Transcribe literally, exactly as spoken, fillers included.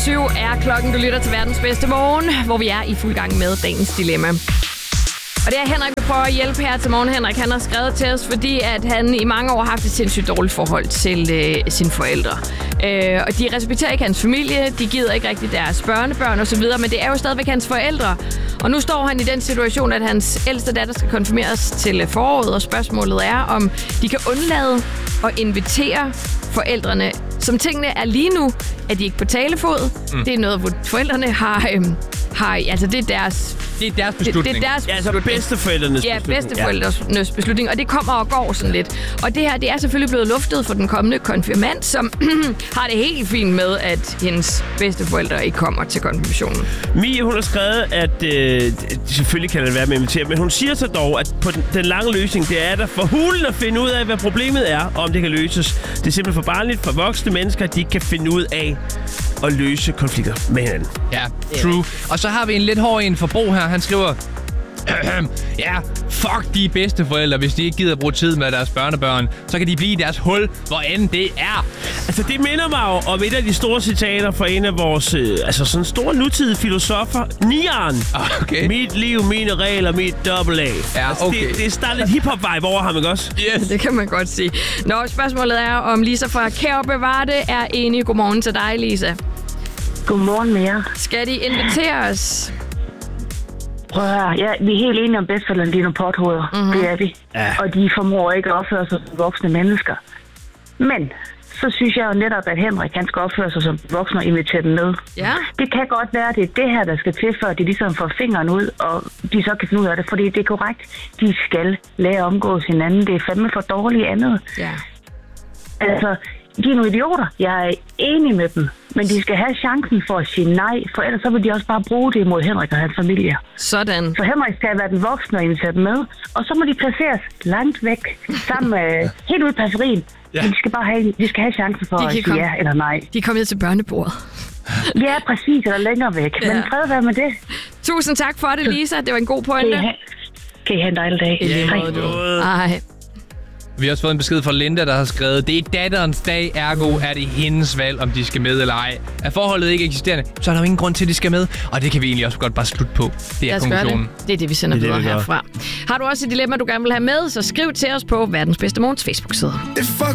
syv er klokken. Du lytter til verdens bedste morgen, hvor vi er i fuld gang med dagens dilemma. Og det er Henrik, vi prøver at hjælpe her til morgen. Henrik, han har skrevet til os, fordi at han i mange år har haft et sindssygt dårligt forhold til øh, sine forældre. Øh, og de respekterer ikke hans familie, de gider ikke rigtig deres børnebørn osv., men det er jo stadigvæk hans forældre. Og nu står han i den situation, at hans ældste datter skal konfirmeres til foråret, og spørgsmålet er, om de kan undlade at invitere forældrene. Som tingene er lige nu, er de ikke på talefod. Mm. Det er noget, hvor forældrene har... Øh, har altså det er deres... Det er deres beslutning. Det, det er deres ja, altså bedsteforældrenes ja, beslutning. bedsteforældrenes ja. beslutning, og det kommer og går sådan lidt. Og det her, det er selvfølgelig blevet luftet for den kommende konfirmand, som har det helt fint med, at hendes bedsteforældre ikke kommer til konfirmationen. Mie, hun har skrevet, at øh, selvfølgelig kan det være med at invitere, men hun siger så dog, at på den, den lange løsning, det er der for hulen at finde ud af, hvad problemet er, og om det kan løses. Det er simpelthen for barnligt for voksne mennesker, at de ikke kan finde ud af at løse konflikter med hinanden. Ja, true. Og så har vi en lidt hård en for Bo her. Han skriver, ja, fuck de bedsteforældre, hvis de ikke gider at bruge tid med deres børnebørn. Så kan de blive i deres hul, hvor end det er. Altså, det minder mig jo om et af de store citater fra en af vores, øh, altså sådan store nutidige filosofer, Niaren. Okay. Mit liv, mine regler, mit dobbelt A. Ja, altså, okay. det, det er startet lidt hiphop-vibe over ham, ikke også? Yes. Det kan man godt sige. Nå, spørgsmålet er, om Lisa fra Kær Bevarte er enig. Godmorgen til dig, Lisa. Godmorgen med jer. Skal de invitere os? Prøv at høre. Ja, vi er helt enige om bedsteforældrene, de er nogle pothoveder. Mm-hmm. Det er vi. Ja. Og de formår ikke at opføre sig som voksne mennesker. Men så synes jeg jo netop, at Henrik han skal opføre sig som voksne og invitere dem med. Ja. Det kan godt være, at det er det her, der skal til, før de ligesom får fingeren ud, og de så kan finde ud af det. Fordi det er korrekt. De skal lære at omgås hinanden. Det er fandme for dårligt andet. Ja. Altså, de er nogle idioter. Jeg er enig med dem. Men de skal have chancen for at sige nej, for ellers så vil de også bare bruge det imod Henrik og hans familie. Sådan. Så Henrik skal være den voksne og invitere dem med, og så må de placeres langt væk, sammen med, helt ude i periferien. Ja. Men de skal bare have, de skal have chancen for at sige komme, ja eller nej. De er kommet ned til børnebordet. Ja, præcis, eller længere væk. Ja. Men fred være med det. Tusind tak for det, Lisa. Det var en god pointe. Kan I have, kan I have en dejlig dag? Ja, Hej. Vi har også fået en besked fra Linda, der har skrevet, det er datterens dag, ergo er det hendes valg, om de skal med eller ej. Er forholdet ikke eksisterende, så er der jo ingen grund til, at de skal med. Og det kan vi egentlig også godt bare slutte på. Det er konklusionen. Det. det er det, vi sender videre herfra. Har du også et dilemma, du gerne vil have med, så skriv til os på Verdens Bedste Morgens Facebook-side.